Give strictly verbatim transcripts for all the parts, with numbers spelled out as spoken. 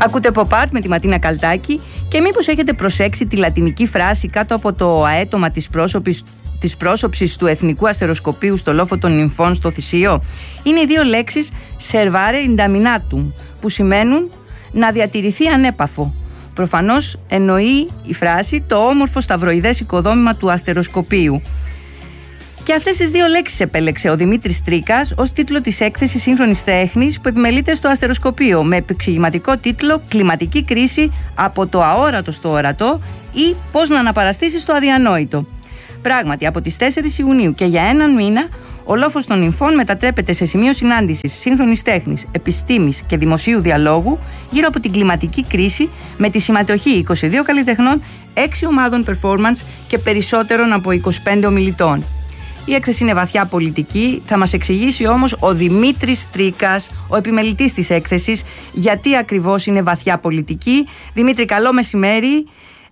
Ακούτε Pop Art με τη Ματίνα Καλτάκη και μήπως έχετε προσέξει τη λατινική φράση κάτω από το αέτωμα της πρόσωπης, της πρόσωψης του Εθνικού Αστεροσκοπείου στο λόφο των Νυμφών στο Θησίο? Είναι οι δύο λέξεις servare indaminatum, που σημαίνουν να διατηρηθεί ανέπαφο. Προφανώς εννοεί η φράση το όμορφο σταυροειδές οικοδόμημα του αστεροσκοπείου. Και αυτές τις δύο λέξεις επέλεξε ο Δημήτρης Τρίκας ως τίτλο της έκθεσης σύγχρονης τέχνης που επιμελείται στο αστεροσκοπείο, με επεξηγηματικό τίτλο «Κλιματική κρίση από το αόρατο στο ορατό» ή «Πώς να αναπαραστήσεις το αδιανόητο». Πράγματι, από τις τέσσερις Ιουνίου και για έναν μήνα, ο λόφος των Νυμφών μετατρέπεται σε σημείο συνάντησης σύγχρονης τέχνης, επιστήμης και δημοσίου διαλόγου γύρω από την κλιματική κρίση, με τη συμμετοχή είκοσι δύο καλλιτεχνών, έξι ομάδων performance και περισσότερων από είκοσι πέντε ομιλητών. Η έκθεση είναι βαθιά πολιτική, θα μας εξηγήσει όμως ο Δημήτρης Τρίκας, ο επιμελητής της έκθεσης, γιατί ακριβώς είναι βαθιά πολιτική. Δημήτρη, καλό μεσημέρι.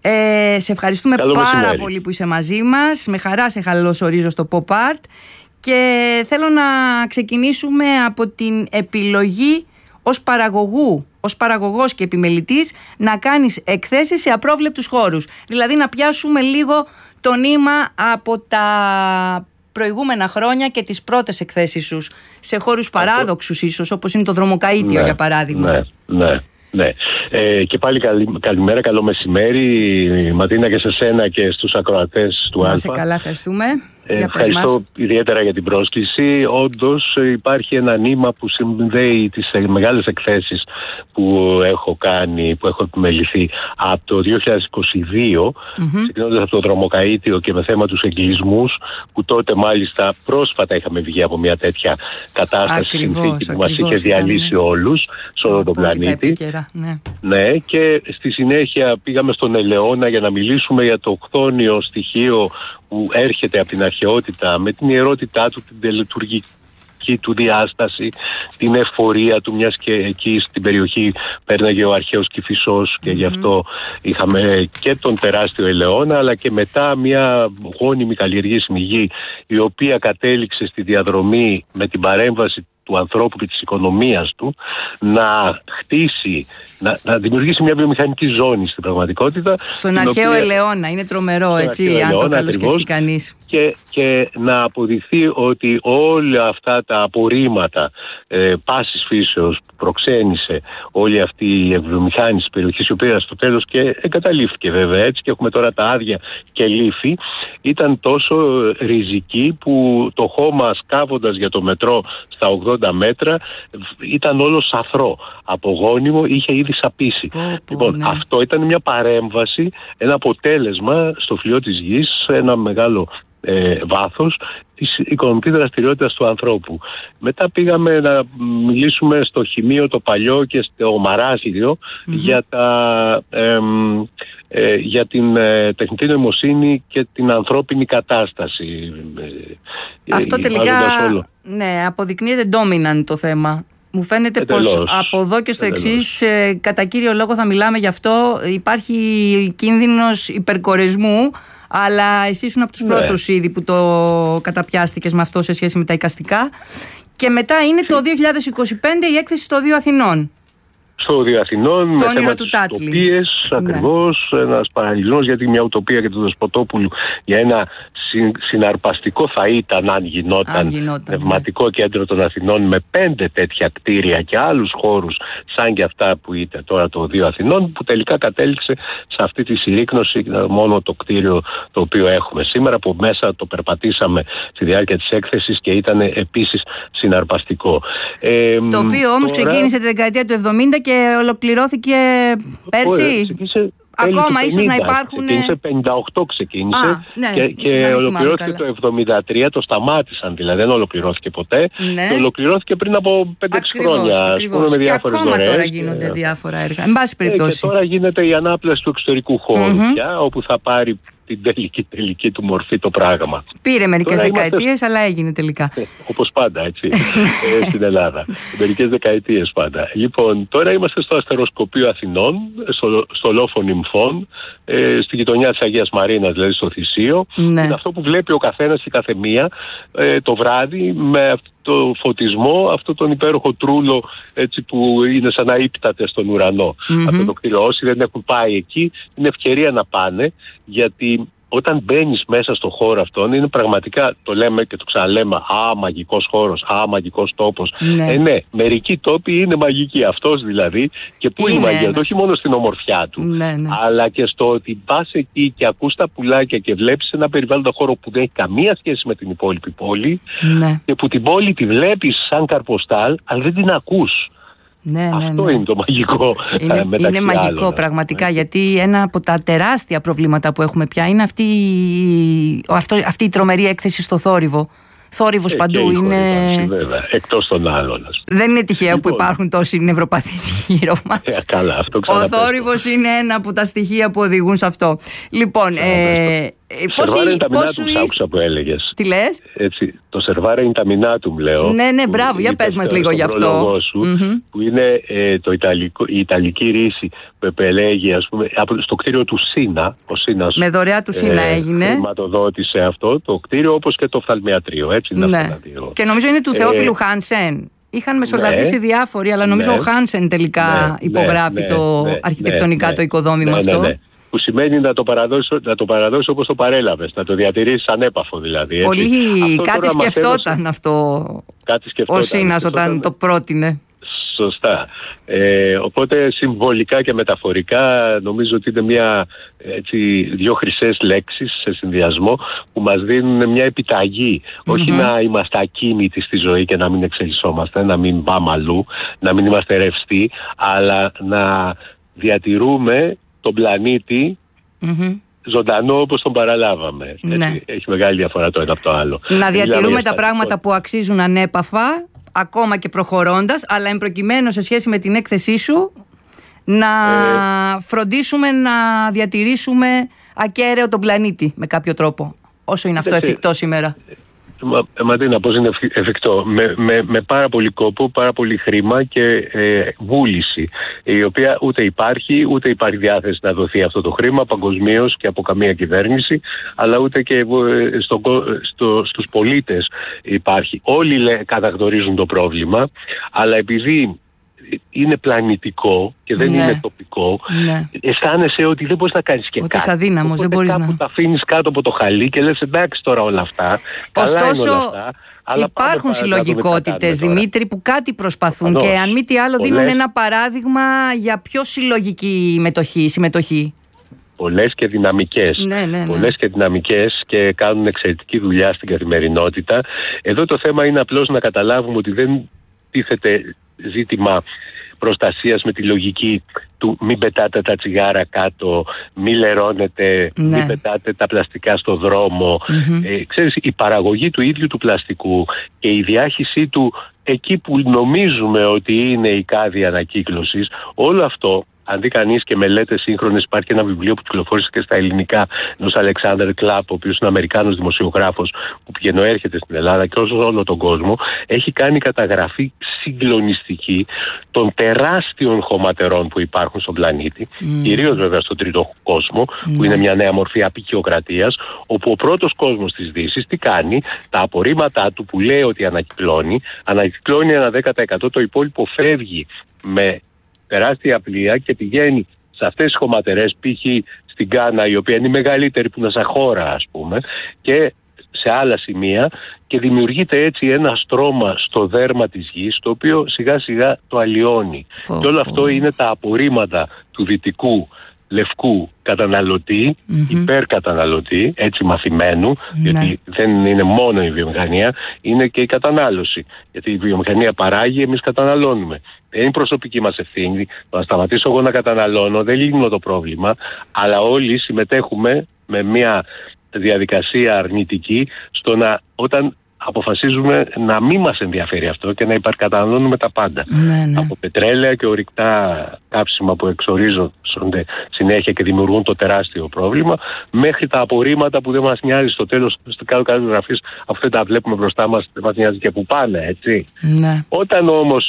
Ε, σε ευχαριστούμε καλό πάρα μεσημέρι. πολύ που είσαι μαζί μας. Με χαρά σε καλωσορίζω στο Pop Art και θέλω να ξεκινήσουμε από την επιλογή ως παραγωγού, ως παραγωγός και επιμελητής, να κάνεις εκθέσεις σε απρόβλεπτους χώρους. Δηλαδή να πιάσουμε λίγο το νήμα από τα προηγούμενα χρόνια και τις πρώτες εκθέσεις σου σε χώρους παράδοξους ίσως, όπως είναι το Δρομοκαΐτιο, ναι, για παράδειγμα. Ναι, ναι. Ναι. Ε, και πάλι καλη, καλημέρα, καλό μεσημέρι, Ματίνα, και σε σένα και στους ακροατές του Άλφα. Να σε καλά, ευχαριστούμε. Ε, ευχαριστώ ιδιαίτερα για την πρόσκληση. Όντως υπάρχει ένα νήμα που συνδέει τις μεγάλες εκθέσεις που έχω κάνει, που έχω επιμεληθεί από το δύο χιλιάδες είκοσι δύο, mm-hmm. ξεκινώντας από το Δρομοκαΐτιο και με θέμα τους εγκλισμούς, που τότε μάλιστα πρόσφατα είχαμε βγει από μια τέτοια κατάσταση, συνθήκη που μας είχε διαλύσει όλους σε όλο τον πλανήτη. Ναι. ναι, και στη συνέχεια πήγαμε στον Ελαιώνα για να μιλήσουμε για το χθόνιο στοιχείο που έρχεται από την αρχαιότητα με την ιερότητά του, την τελετουργική του διάσταση, την εφορία του, μιας και εκεί στην περιοχή πέρναγε ο αρχαίος Κηφισός και mm-hmm. γι' αυτό είχαμε και τον τεράστιο Ελαιώνα, αλλά και μετά μια γόνιμη καλλιεργήσιμη γη, η οποία κατέληξε στη διαδρομή με την παρέμβαση του ανθρώπου και της οικονομίας του να χτίσει, να, να δημιουργήσει μια βιομηχανική ζώνη στην πραγματικότητα. Στον αρχαίο οποία... Ελαιώνα, είναι τρομερό, έτσι, αν το καλοσκεφτεί κανείς. Και, και να αποδειχθεί ότι όλα αυτά τα απορρίμματα ε, πάσης φύσεως που προξένησε όλη αυτή η βιομηχάνηση της περιοχής, η οποία στο τέλος και εγκαταλείφθηκε βέβαια έτσι, και έχουμε τώρα τα άδεια και λύφη, ήταν τόσο ριζική που το χώμα σκάβοντας για το μετρό στα ογδόντα μέτρα ήταν όλο σαθρό. Από γόνιμο είχε ήδη σαπίσει. Πω, πω, λοιπόν, ναι. αυτό ήταν μια παρέμβαση, ένα αποτέλεσμα στο φλοιό της γης, ένα μεγάλο ε, βάθος της οικονομικής δραστηριότητας του ανθρώπου. Μετά πήγαμε να μιλήσουμε στο χημείο το παλιό και στο μαράσιδιο mm-hmm. για, τα, ε, ε, για την ε, τεχνητή νοημοσύνη και την ανθρώπινη κατάσταση. Αυτό ε, τελικά όλο. Ναι, αποδεικνύεται dominant το θέμα. Μου φαίνεται Εντελώς. πως από εδώ και στο εξής, ε, κατά κύριο λόγο θα μιλάμε γι' αυτό. Υπάρχει κίνδυνος υπερκορεσμού, αλλά εσύ ήσουν από τους ναι. πρώτους ήδη που το καταπιάστηκες με αυτό σε σχέση με τα εικαστικά. Και μετά είναι το δύο χιλιάδες είκοσι πέντε η έκθεση στο Δύο Αθηνών. Στο Δύο Αθηνών, με θέμα του τις ουτοπίες, ακριβώς, ναι. ένας παραλληλισμός, γιατί μια ουτοπία για τον Δεσποτόπουλου για ένα συναρπαστικό θα ήταν αν γινόταν, αν γινόταν πνευματικό ναι. κέντρο των Αθηνών με πέντε τέτοια κτίρια και άλλους χώρους σαν και αυτά που ήταν τώρα το Δύο Αθηνών, που τελικά κατέληξε σε αυτή τη συρρίκνωση, μόνο το κτίριο το οποίο έχουμε σήμερα, που μέσα το περπατήσαμε στη διάρκεια της έκθεσης και ήταν επίσης συναρπαστικό. Ε, το οποίο όμως τώρα... ξεκίνησε τη δεκαετία του εβδομήντα και ολοκληρώθηκε πέρσι. Ξεκίνησε ακόμα ίσως να υπάρχουν. Ξεκίνησε πενήντα οκτώ ξεκίνησε Α, ναι, και, και ολοκληρώθηκε το εβδομήντα τρία, το σταμάτησαν δηλαδή, δεν ολοκληρώθηκε ποτέ. Ναι. Και ολοκληρώθηκε πριν από πέντε έξι χρόνια. Ακριβώς. Με και ακόμα δωρεές, τώρα γίνονται και... διάφορα έργα. Εν πάση περιπτώσει. Και τώρα γίνεται η ανάπλαση του εξωτερικού χώρου mm-hmm. πια, όπου θα πάρει την τελική, τελική του μορφή το πράγμα. Πήρε μερικές δεκαετίες, είμαστε... αλλά έγινε τελικά. Ε, όπως πάντα, έτσι, ε, στην Ελλάδα. Μερικές δεκαετίες πάντα. Λοιπόν, τώρα είμαστε στο Αστεροσκοπείο Αθηνών, στο, στο λόφο Νυμφών, ε, στη γειτονιά της Αγίας Μαρίνας, δηλαδή στο Θησίο. Ναι. Είναι αυτό που βλέπει ο καθένας και η καθεμία ε, το βράδυ με το φωτισμό, αυτό τον υπέροχο τρούλο έτσι, που είναι σαν να ύπταται στον ουρανό. Mm-hmm. Αυτό το κτίριο. Όσοι δεν έχουν πάει εκεί, είναι ευκαιρία να πάνε, γιατί όταν μπαίνεις μέσα στο χώρο αυτόν, είναι πραγματικά, το λέμε και το ξαναλέμε, α, μαγικός χώρος, α, μαγικός τόπος. Ναι. Ε, ναι, μερικοί τόποι είναι μαγικοί. Αυτός δηλαδή, και πού είναι, είναι μαγεία του, όχι μόνο στην ομορφιά του, ναι, ναι. αλλά και στο ότι πας εκεί και ακούς τα πουλάκια και βλέπεις ένα περιβάλλοντα χώρο που δεν έχει καμία σχέση με την υπόλοιπη πόλη, ναι. και που την πόλη τη βλέπεις σαν καρποστάλ, αλλά δεν την ακούς. Ναι, ναι, αυτό ναι. είναι το μαγικό. Είναι, είναι μαγικό άλλων, πραγματικά, ναι. γιατί ένα από τα τεράστια προβλήματα που έχουμε πια είναι αυτή, αυτό, αυτή η τρομερή έκθεση στο θόρυβο. Θόρυβος ε, παντού είναι. Εκτός των άλλων. Δεν είναι τυχαίο λοιπόν, που υπάρχουν τόσοι νευροπαθείς γύρω μας. Ε, καλά, αυτό Ο θόρυβος είναι ένα από τα στοιχεία που οδηγούν σε αυτό. Λοιπόν, ε, Σερβάρε είναι τα μηνάτουμ, σ' άκουσα που έλεγες. Τι λες? Έτσι, το σερβάρε είναι τα μηνάτουμ, λέω. Ναι, ναι, μπράβο, για πες μας λίγο γι' αυτό. Σου, mm-hmm. Που είναι ε, το Ιταλικό, η Ιταλική ρίση που επελέγει, ας πούμε, στο κτίριο του Σίνα. Ο Σίνας, με δωρεά του Σίνα ε, έγινε. Χρηματοδότησε αυτό το κτίριο, όπως και το οφθαλμιατρίο. Έτσι είναι, ναι. αυτά δύο. Και νομίζω είναι του Θεόφιλου ε, Χάνσεν. Είχαν μεσολαβήσει ναι, διάφοροι, αλλά νομίζω ναι, ο Χάνσεν τελικά ναι, υπογράφει ναι, το ναι, αρχιτεκτονικά ναι, το οικοδόμημα ναι, αυτό. Ναι, ναι, ναι. Που σημαίνει να το παραδώσει, να το παραδώσει όπως το παρέλαβες, να το διατηρήσεις ανέπαφο δηλαδή. Έτσι. Πολύ, αυτό κάτι σκεφτόταν μαθαίνω, αυτό κάτι σκεφτόταν, ο Σίνας όταν το πρότεινε. Σωστά. Ε, οπότε συμβολικά και μεταφορικά νομίζω ότι είναι μια, έτσι, δύο χρυσές λέξεις σε συνδυασμό που μας δίνουν μια επιταγή. Mm-hmm. Όχι να είμαστε ακίνητοι στη ζωή και να μην εξελισσόμαστε, να μην πάμε αλλού, να μην είμαστε ρευστοί, αλλά να διατηρούμε τον πλανήτη mm-hmm. ζωντανό όπως τον παραλάβαμε. Ναι. Έτσι, έχει μεγάλη διαφορά το ένα από το άλλο. Να διατηρούμε τα πράγματα που αξίζουν ανέπαφα, ακόμα και προχωρώντας, αλλά εμπροκειμένου σε σχέση με την έκθεσή σου να ε... φροντίσουμε να διατηρήσουμε ακέραιο τον πλανήτη με κάποιο τρόπο, όσο είναι αυτό εφικτό σήμερα. Ματίνα, πώς είναι εφικτό? Με, με, με πάρα πολύ κόπο, πάρα πολύ χρήμα και ε, βούληση, η οποία ούτε υπάρχει, ούτε υπάρχει διάθεση να δοθεί αυτό το χρήμα παγκοσμίως και από καμία κυβέρνηση, αλλά ούτε και στο, στο, στους πολίτες υπάρχει. Όλοι λέ, καταγνωρίζουν το πρόβλημα, αλλά επειδή είναι πλανητικό και δεν ναι. είναι τοπικό, ναι. αισθάνεσαι ότι δεν μπορείς να κάνεις και ότι κάτι. Ότι είσαι αδύναμος, δεν μπορείς να... τα αφήνεις κάτω από το χαλί και λες εντάξει τώρα όλα αυτά. Ωστόσο, καλά είναι όλα αυτά, αλλά υπάρχουν συλλογικότητες, Δημήτρη, που κάτι προσπαθούν Ανώς. και αν μη τι άλλο Πολλές... δίνουν ένα παράδειγμα για πιο συλλογική μετοχή, συμμετοχή. Πολλές και δυναμικές. Ναι, ναι, ναι. Πολλές και δυναμικές και κάνουν εξαιρετική δουλειά στην καθημερινότητα. Εδώ το θέμα είναι απλώς να καταλάβουμε ότι δεν τίθεται ζήτημα προστασίας με τη λογική του μην πετάτε τα τσιγάρα κάτω, μην λερώνετε, ναι. μην πετάτε τα πλαστικά στο δρόμο. Mm-hmm. Ε, ξέρεις, η παραγωγή του ίδιου του πλαστικού και η διάχυσή του εκεί που νομίζουμε ότι είναι η κάδη ανακύκλωσης, όλο αυτό, αν δει κανείς και μελέτες σύγχρονες, υπάρχει ένα βιβλίο που κυκλοφόρησε και στα ελληνικά ενός Αλεξάνδρ Κλάπ, ο οποίος είναι Αμερικάνος δημοσιογράφος που πηγαινοέρχεται στην Ελλάδα και όσο όλο τον κόσμο, έχει κάνει καταγραφή συγκλονιστική των τεράστιων χωματερών που υπάρχουν στον πλανήτη, mm. κυρίως βέβαια στον τρίτο κόσμο, mm. που είναι μια νέα μορφή απεικιοκρατίας, όπου ο πρώτος κόσμος της Δύσης τι κάνει, τα απορρίμματά του που λέει ότι ανακυκλώνει, ανακυκλώνει ένα δέκα τοις εκατό, το υπόλοιπο φεύγει με τεράστια πλοία και πηγαίνει σε αυτές τις χωματερές, π.χ. στην Γκάνα, η οποία είναι η μεγαλύτερη που είναι σαν χώρα, ας πούμε, και σε άλλα σημεία, και δημιουργείται έτσι ένα στρώμα στο δέρμα της γης, το οποίο σιγά σιγά το αλλοιώνει. Oh, και όλο αυτό oh. είναι τα απορρίμματα του δυτικού λευκού καταναλωτή, mm-hmm. υπερκαταναλωτή, έτσι μαθημένου, mm-hmm. γιατί δεν είναι μόνο η βιομηχανία, είναι και η κατανάλωση. Γιατί η βιομηχανία παράγει, εμείς καταναλώνουμε. Δεν είναι προσωπική μας ευθύνη. Να σταματήσω εγώ να καταναλώνω, δεν λύνω το πρόβλημα, αλλά όλοι συμμετέχουμε με μια διαδικασία αρνητική στο να, όταν αποφασίζουμε να μην μας ενδιαφέρει αυτό και να υπερκαταναλώνουμε τα πάντα. Ναι, ναι. Από πετρέλαια και ορυκτά κάψιμα που εξορίζονται συνέχεια και δημιουργούν το τεράστιο πρόβλημα, μέχρι τα απορρίμματα που δεν μας νοιάζει στο τέλος, στο κάτω κάτω γραφής, αυτά τα βλέπουμε μπροστά μας, δεν μας νοιάζει και που πάνε, έτσι. Ναι. Όταν όμως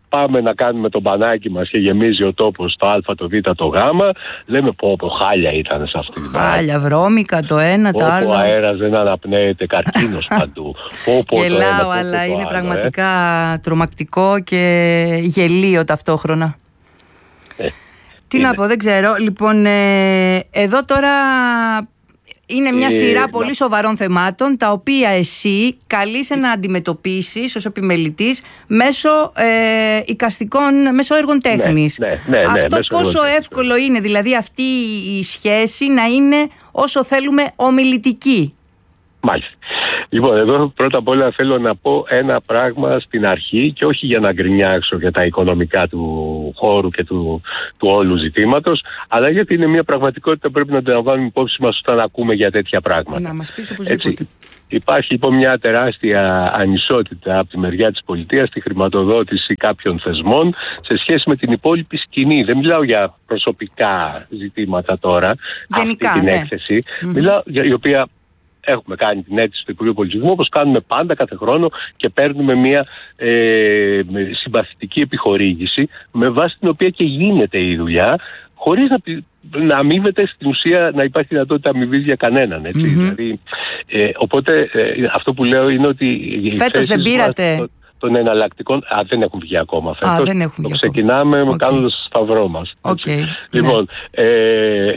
πάμε να κάνουμε το μπανάκι μας και γεμίζει ο τόπος το Α, το Β, το Γ. Λέμε πω πω χάλια ήταν σε αυτή την ώρα. Χάλια, βρώμικα το ένα, πω, το άλλο. Ο αέρας δεν αναπνέεται, καρκίνος παντού. Πω, πω, Γελάω, το ένα, πω, αλλά πω, είναι άλλο, πραγματικά ε. τρομακτικό και γελίο ταυτόχρονα. Ε, Τι είναι. να πω, δεν ξέρω. Λοιπόν, ε, εδώ τώρα είναι μια σειρά ε, πολύ να... σοβαρών θεμάτων, τα οποία εσύ καλείσαι να αντιμετωπίσεις ως επιμελητής μέσω ε, εικαστικών, μέσω έργων τέχνης. Ναι, ναι, ναι, Αυτό ναι, πόσο εύκολο τέχνης. Είναι, δηλαδή αυτή η σχέση να είναι όσο θέλουμε ομιλητική? Μάλιστα. Λοιπόν, εδώ πρώτα απ' όλα θέλω να πω ένα πράγμα στην αρχή και όχι για να γκρινιάξω για τα οικονομικά του χώρου και του, του όλου ζητήματος, αλλά γιατί είναι μια πραγματικότητα που πρέπει να την λαμβάνουμε υπόψη μας όταν ακούμε για τέτοια πράγματα. Να μας πεις οπωσδήποτε. Έτσι, υπάρχει λοιπόν μια τεράστια ανισότητα από τη μεριά της πολιτείας στη χρηματοδότηση κάποιων θεσμών σε σχέση με την υπόλοιπη σκηνή. Δεν μιλάω για προσωπικά ζητήματα τώρα, γενικά, αυτή την ναι. έκθεση. Mm-hmm. Μιλάω για η οποία... Έχουμε κάνει την αίτηση του Υπουργείου Πολιτισμού, όπως κάνουμε πάντα κάθε χρόνο, και παίρνουμε μια ε, συμπαθητική επιχορήγηση με βάση την οποία και γίνεται η δουλειά, χωρίς να, να αμείβεται στην ουσία, να υπάρχει δυνατότητα αμοιβής για κανέναν. Έτσι. Mm-hmm. Δηλαδή, ε, οπότε ε, αυτό που λέω είναι ότι... Φέτος δεν πήρατε... των εναλλακτικών. Α, δεν έχουν βγει ακόμα φέτος. Α, δεν έχουν το βγει ξεκινάμε ακόμα. κάνοντας το σταυρό μας. Okay. Λοιπόν, ναι. ε,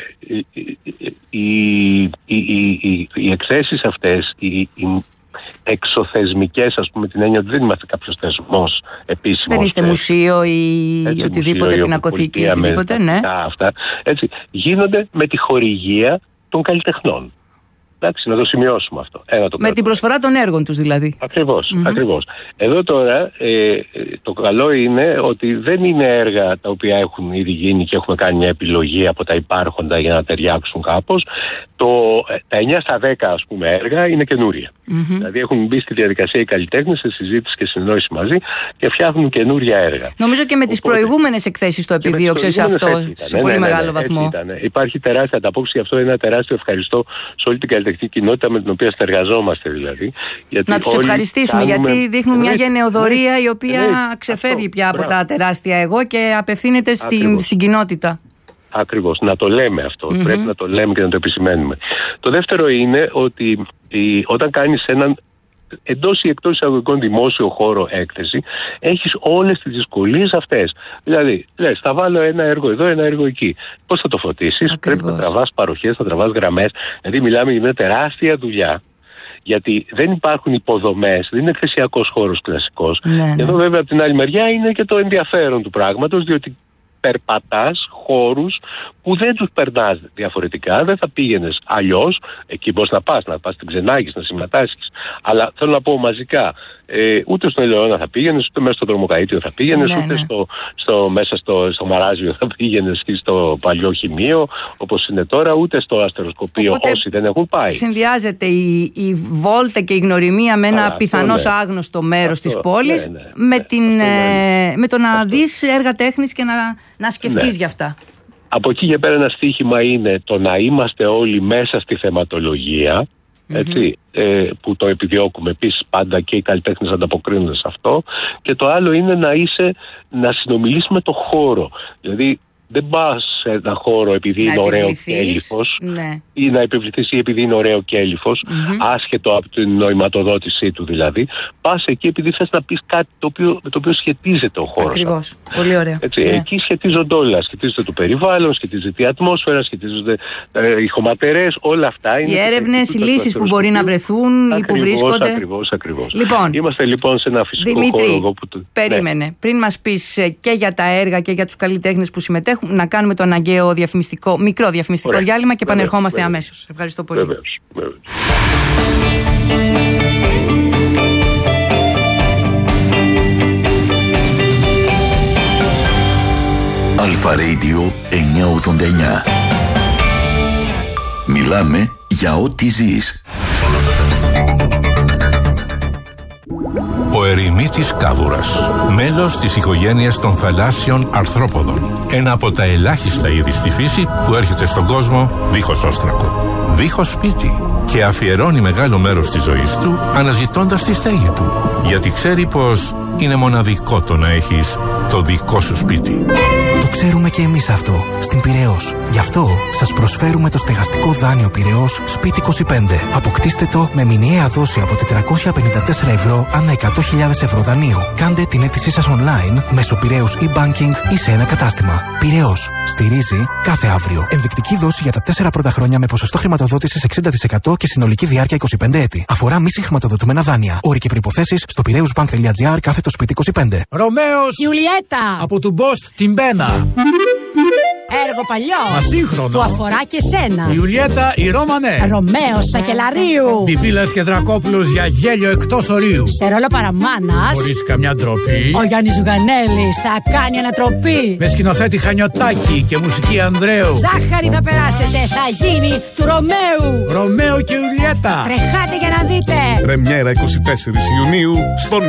οι, οι, οι, οι εκθέσεις αυτές, οι, οι εξωθεσμικές, ας πούμε, την έννοια ότι δεν είμαστε κάποιος θεσμός επίσημος. Δεν είστε μουσείο ή έτσι, οτιδήποτε, πινακοθήκη ή οτιδήποτε, ναι. Αυτά, έτσι, γίνονται με τη χορηγία των καλλιτεχνών. Εντάξει, να το σημειώσουμε αυτό. Ένα, το με την προσφορά των έργων τους δηλαδή. Ακριβώς, mm-hmm. ακριβώς. Εδώ τώρα ε, το καλό είναι ότι δεν είναι έργα τα οποία έχουν ήδη γίνει και έχουμε κάνει μια επιλογή από τα υπάρχοντα για να ταιριάξουν κάπως. Το, τα εννιά στα δέκα ας πούμε έργα είναι καινούρια. Mm-hmm. Δηλαδή έχουν μπει στη διαδικασία οι καλλιτέχνες σε συζήτηση και συνεννόηση μαζί και φτιάχνουν καινούρια έργα. Νομίζω και με τις Οπότε, προηγούμενες εκθέσεις το επιδίωξες αυτό σε πολύ ναι, ναι, μεγάλο ναι, βαθμό. Υπάρχει τεράστια ανταπόκριση, γι' αυτό είναι ένα τεράστιο ευχαριστώ σε όλη την καλλιτεχνική κοινότητα με την οποία συνεργαζόμαστε δηλαδή. Γιατί να τους ευχαριστήσουμε κάνουμε... γιατί δείχνουν μια γενεοδορία η οποία ναι, ξεφεύγει αυτό, πια από μπράβο. Τα τεράστια εγώ και απευθύνεται στην, στην κοινότητα. Ακριβώς, να το λέμε αυτό, mm-hmm. πρέπει να το λέμε και να το επισημαίνουμε. Το δεύτερο είναι ότι η, όταν κάνεις έναν εντός ή εκτός εισαγωγικών δημόσιο χώρο έκθεση, έχεις όλες τις δυσκολίες αυτές. Δηλαδή, λες, θα βάλω ένα έργο εδώ, ένα έργο εκεί. Πώς θα το φωτίσεις? Πρέπει να τραβάς παροχές, να τραβάς γραμμές. Δηλαδή, μιλάμε για μια τεράστια δουλειά. Γιατί δεν υπάρχουν υποδομές, δεν είναι εκθεσιακός χώρος κλασικός. Ναι, ναι. Εδώ, βέβαια, από την άλλη μεριά είναι και το ενδιαφέρον του πράγματος, διότι περπατάς χώρους που δεν τους περνάς διαφορετικά, δεν θα πήγαινες αλλιώς, εκεί μπορείς να πας, να πας στην Ξενάγης, να συμμετάσχεις, αλλά θέλω να πω μαζικά, ε, ούτε στον Ελαιώνα θα πήγαινες, ούτε μέσα στο Δρομοκαΐτιο θα πήγαινες, ναι, ούτε ναι. Στο, στο, μέσα στο, στο Μαράζιο θα πήγαινες ή στο παλιό χημείο, όπως είναι τώρα, ούτε στο αστεροσκοπείο. Οπότε, όσοι δεν έχουν πάει. Συνδυάζεται η, η βόλτα και η γνωριμία με ένα πιθανώς ναι. άγνωστο μέρος αυτό, της πόλης, ναι, ναι, με, την, ναι, ε, με το να αυτό. Δεις έργα τέχνης και να, να σκεφτείς ναι. γι' αυτά. Από εκεί και πέρα ένα στοίχημα είναι το να είμαστε όλοι μέσα στη θεματολογία, έτσι, mm-hmm. ε, που το επιδιώκουμε επίσης πάντα και οι καλλιτέχνες ανταποκρίνονται σε αυτό, και το άλλο είναι να είσαι, να συνομιλείς με το χώρο. Δηλαδή δεν πας σε ένα χώρο επειδή να είναι ωραίο και έλιφος, ναι. ή να επιβληθείς ή επειδή είναι ωραίο και έλιφος, mm-hmm. άσχετο από την νοηματοδότησή του δηλαδή. Πας εκεί επειδή θες να πεις κάτι το οποίο, με το οποίο σχετίζεται ο χώρος. Ακριβώς. Πολύ ωραία. Έτσι, yeah. Εκεί σχετίζονται όλα. Σχετίζεται το περιβάλλον, σχετίζεται η ατμόσφαιρα, σχετίζονται ε, οι χωματερές, όλα αυτά. Οι έρευνες, οι λύσεις που μπορεί να βρεθούν ή που βρίσκονται. Ακριβώς, ακριβώς. Λοιπόν, είμαστε λοιπόν σε ένα φυσικό Δημήτρη, χώρο. Όπου το... περίμενε. Ναι. Πριν μας πεις και για τα έργα και για τους καλλιτέχνες που συμμετέχουν, να κάνουμε το αναγκαίο διαφημιστικό, μικρό διαφημιστικό Ωραία. διάλειμμα και βέβαια, επανερχόμαστε βέβαια. αμέσως. Ευχαριστώ πολύ. Βεβαίως, βεβαίως. Αλφα Radio εννιακόσια ογδόντα εννιά. Μιλάμε για ό,τι ζεις. Ο ερημίτης κάβουρας, μέλος της οικογένειας των θαλάσσιων αρθρόποδων. Ένα από τα ελάχιστα είδη στη φύση που έρχεται στον κόσμο δίχως όστρακο, δίχως σπίτι και αφιερώνει μεγάλο μέρος της ζωής του αναζητώντας τη στέγη του, γιατί ξέρει πως είναι μοναδικό το να έχεις το δικό σου σπίτι. Το ξέρουμε και εμείς αυτό στην Πειραιώς. Γι' αυτό σας προσφέρουμε το στεγαστικό δάνειο Πειραιώς Σπίτι είκοσι πέντε. Αποκτήστε το με μηνιαία δόση από τετρακόσια πενήντα τέσσερα ευρώ ανά εκατό χιλιάδες ευρώ δανείου. Κάντε την αίτησή σας online μέσω Πειραιώς e-banking ή σε ένα κατάστημα. Πειραιώς. Στηρίζει κάθε αύριο. Ενδεικτική δόση για τα τέσσερα πρώτα χρόνια με ποσοστό χρηματοδότησης εξήντα τοις εκατό και συνολική διάρκεια είκοσι πέντε έτη. Αφορά μη συγχρηματοδοτούμενα δάνεια. Όροι και προϋποθέσεις στο πειραιούσbank.gr κάθετο σπίτι είκοσι πέντε. Ρωμαίος Ιουλιέτα από του Μπόστ την Μπένα. Έργο παλιό. Ασύγχρονο. Που αφορά και σένα. Ιουλιέτα η Ρώμανε. Ρωμαίος Σακελαρίου. Πιπίλας και Δρακόπουλος για γέλιο εκτός ορίου. Σε ρόλο παραμάνας. Χωρίς καμιά ντροπή. Ο Γιάννης Ζουγανέλης θα κάνει ανατροπή. Με σκηνοθέτη Χανιωτάκη και μουσική Ανδρέου. Ζάχαρη θα περάσετε. Θα γίνει του Ρωμαίου. Ρωμαίο και Ιουλιέτα. Τρεχάτε για να δείτε. Πρεμιέρα είκοσι τέσσερις Ιουνίου στον